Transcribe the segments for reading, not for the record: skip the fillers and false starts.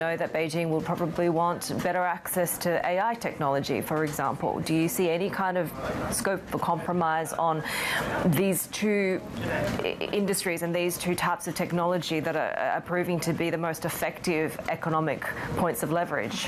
know that Beijing will probably want better access to AI technology, for example. Do you see any kind of scope for compromise on these two industries and these two types of technology that are proving to be the most effective economic points of leverage?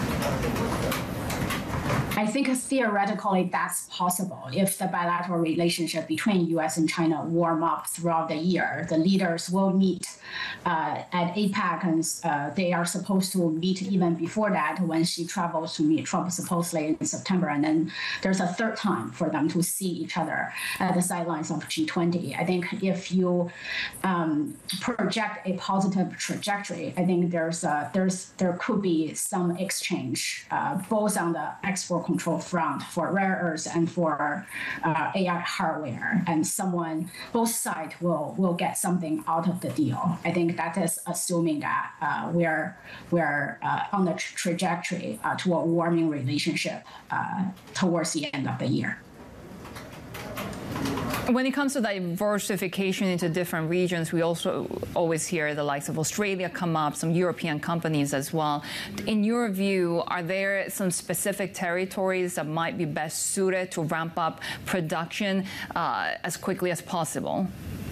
I think theoretically that's possible. If the bilateral relationship between U.S. and China warm up throughout the year, the leaders will meet at APEC, and they are supposed to meet even before that when she travels to meet Trump supposedly in September. And then there's a third time for them to see each other at the sidelines of G20. I think if you project a positive trajectory, I think there could be some exchange, both on the export control front for rare earths and for AI hardware, and both sides will get something out of the deal. I think that is assuming that we're on the trajectory to a warming relationship towards the end of the year. When it comes to diversification into different regions, we also always hear the likes of Australia come up, some European companies as well. In your view, are there some specific territories that might be best suited to ramp up production as quickly as possible?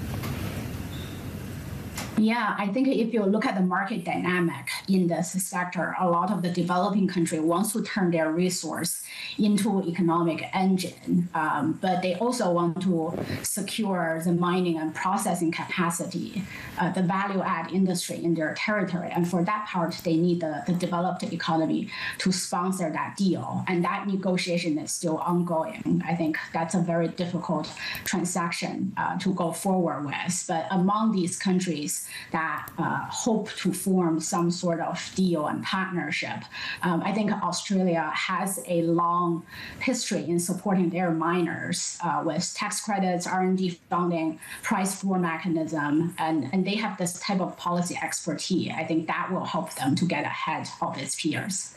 Yeah, I think if you look at the market dynamic in this sector, a lot of the developing countries want to turn their resource into economic engine, but they also want to secure the mining and processing capacity, the value-add industry in their territory. And for that part, they need the developed economy to sponsor that deal. And that negotiation is still ongoing. I think that's a very difficult transaction to go forward with. But among these countries that hope to form some sort of deal and partnership, I think Australia has a long history in supporting their miners with tax credits, R&D funding, price floor mechanism, and they have this type of policy expertise. I think that will help them to get ahead of its peers.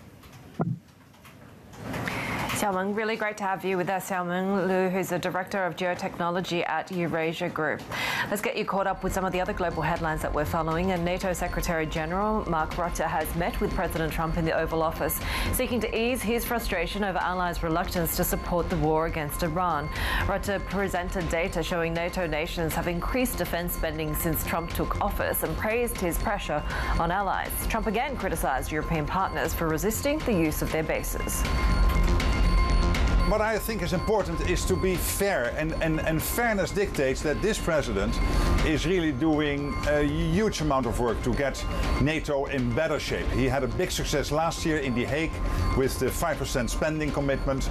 Xiaomeng, really great to have you with us. Xiaomeng Lu, who's the Director of Geotechnology at Eurasia Group. Let's get you caught up with some of the other global headlines that we're following. And NATO Secretary General Mark Rutte has met with President Trump in the Oval Office, seeking to ease his frustration over allies' reluctance to support the war against Iran. Rutte presented data showing NATO nations have increased defense spending since Trump took office and praised his pressure on allies. Trump again criticized European partners for resisting the use of their bases. What I think is important is to be fair, and fairness dictates that this president is really doing a huge amount of work to get NATO in better shape. He had a big success last year in The Hague with the 5% spending commitment.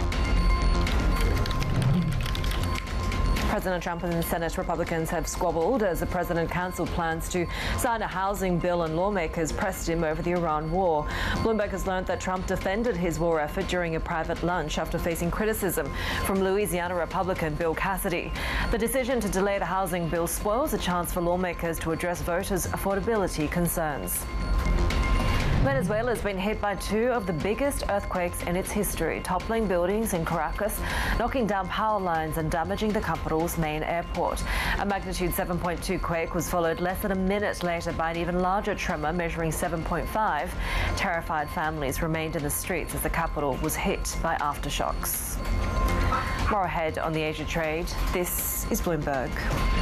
President Trump and Senate Republicans have squabbled as the president cancelled plans to sign a housing bill, and lawmakers pressed him over the Iran war. Bloomberg has learned that Trump defended his war effort during a private lunch after facing criticism from Louisiana Republican Bill Cassidy. The decision to delay the housing bill spoils a chance for lawmakers to address voters' affordability concerns. Venezuela has been hit by two of the biggest earthquakes in its history, toppling buildings in Caracas, knocking down power lines and damaging the capital's main airport. A magnitude 7.2 quake was followed less than a minute later by an even larger tremor measuring 7.5. Terrified families remained in the streets as the capital was hit by aftershocks. More ahead on the Asia trade. This is Bloomberg.